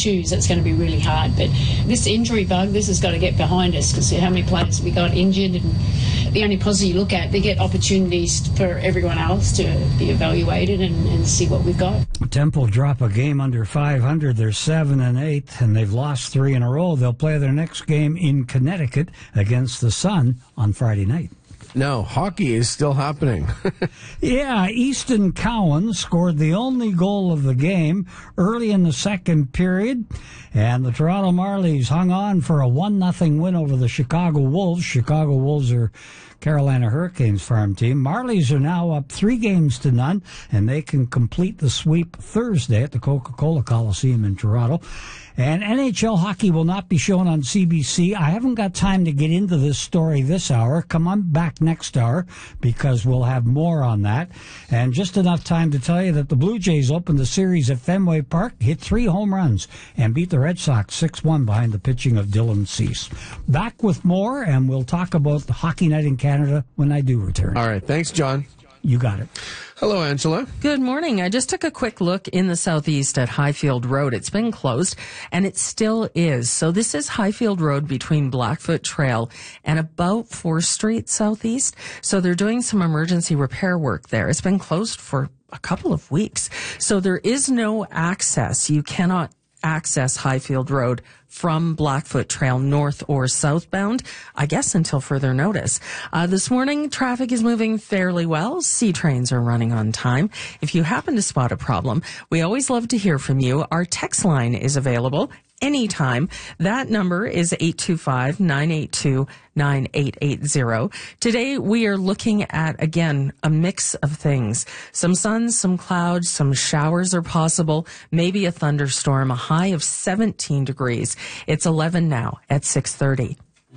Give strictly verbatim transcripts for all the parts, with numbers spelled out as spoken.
shoes, that's going to be really hard. But this injury bug, this has got to get behind us, because how many players we got injured, and the only positive you look at, they get opportunities for everyone else to be evaluated and, and see what we've got. Temple drop a game under five hundred. They're seven and eight, and they've lost three in a row. They'll play their next game in Connecticut against the Sun on Friday night. No, hockey is still happening. Yeah, Easton Cowan scored the only goal of the game early in the second period, and the Toronto Marlies hung on for a one nothing win over the Chicago Wolves. Chicago Wolves are Carolina Hurricanes farm team. Marlies are now up three games to none, and they can complete the sweep Thursday at the Coca-Cola Coliseum in Toronto. And N H L hockey will not be shown on C B C. I haven't got time to get into this story this hour. Come on back next hour, because we'll have more on that. And just enough time to tell you that the Blue Jays opened the series at Fenway Park, hit three home runs, and beat the Red Sox six one behind the pitching of Dylan Cease. Back with more, and we'll talk about the Hockey Night in Canada when I do return. All right. Thanks, John. You got it. Hello, Angela. Good morning. I just took a quick look in the southeast at Highfield Road. It's been closed, and it still is. So this is Highfield Road between Blackfoot Trail and about fourth Street southeast. So they're doing some emergency repair work there. It's been closed for a couple of weeks. So there is no access. You cannot access Highfield Road from Blackfoot Trail north or southbound, I guess until further notice. Uh, this morning, traffic is moving fairly well. C trains are running on time. If you happen to spot a problem, we always love to hear from you. Our text line is available anytime. That number is eight two five, nine eight two, nine eight eight zero. Today, we are looking at, again, a mix of things. Some sun, some clouds, some showers are possible, maybe a thunderstorm, a high of seventeen degrees. It's eleven now at six thirty.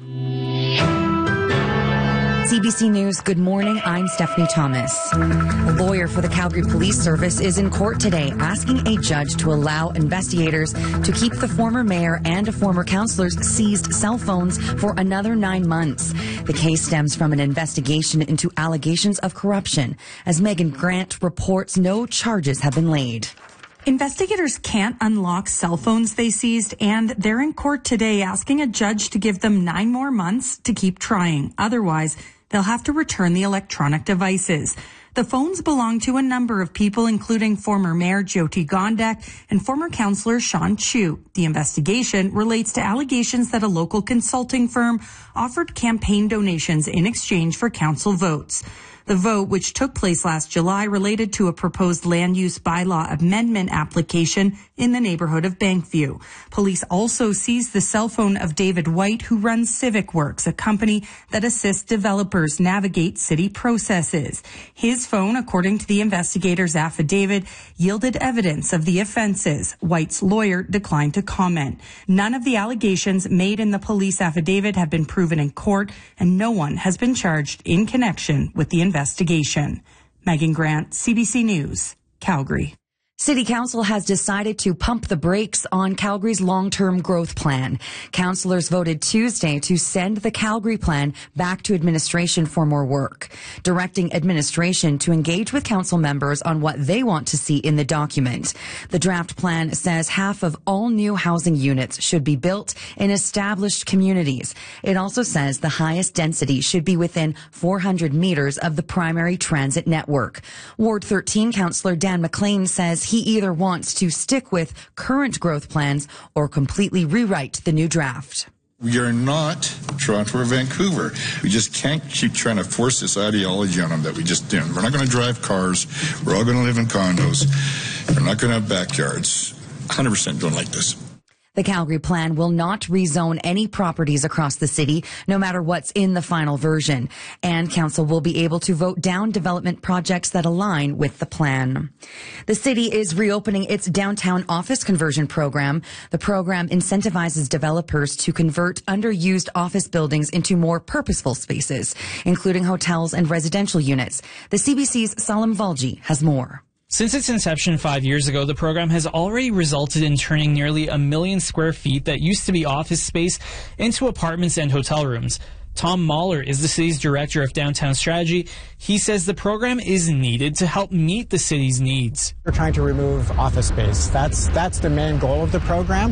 C B C News, good morning. I'm Stephanie Thomas. A lawyer for the Calgary Police Service is in court today asking a judge to allow investigators to keep the former mayor and a former councillor's seized cell phones for another nine months. The case stems from an investigation into allegations of corruption. As Megan Grant reports, no charges have been laid. Investigators can't unlock cell phones they seized, and they're in court today asking a judge to give them nine more months to keep trying. Otherwise, they'll have to return the electronic devices. The phones belong to a number of people, including former Mayor Jyoti Gondek and former councillor Sean Chu. The investigation relates to allegations that a local consulting firm offered campaign donations in exchange for council votes. The vote, which took place last July, related to a proposed land use bylaw amendment application in the neighborhood of Bankview. Police also seized the cell phone of David White, who runs CivicWorks, a company that assists developers navigate city processes. His phone, according to the investigator's affidavit, yielded evidence of the offenses. White's lawyer declined to comment. None of the allegations made in the police affidavit have been proven in court, and no one has been charged in connection with the investigation. Investigation. Megan Grant, C B C News, Calgary. City Council has decided to pump the brakes on Calgary's long-term growth plan. Councillors voted Tuesday to send the Calgary plan back to administration for more work, directing administration to engage with council members on what they want to see in the document. The draft plan says half of all new housing units should be built in established communities. It also says the highest density should be within four hundred meters of the primary transit network. Ward thirteen Councillor Dan McLean says he either wants to stick with current growth plans or completely rewrite the new draft. We are not Toronto or Vancouver. We just can't keep trying to force this ideology on them that we just do. We're not going to drive cars. We're all going to live in condos. We're not going to have backyards. one hundred percent don't like this. The Calgary plan will not rezone any properties across the city, no matter what's in the final version. And council will be able to vote down development projects that align with the plan. The city is reopening its downtown office conversion program. The program incentivizes developers to convert underused office buildings into more purposeful spaces, including hotels and residential units. The C B C's Salim Valji has more. Since its inception five years ago, the program has already resulted in turning nearly a million square feet that used to be office space into apartments and hotel rooms. Tom Mahler is the city's director of downtown strategy. He says the program is needed to help meet the city's needs. We're trying to remove office space. That's, that's the main goal of the program.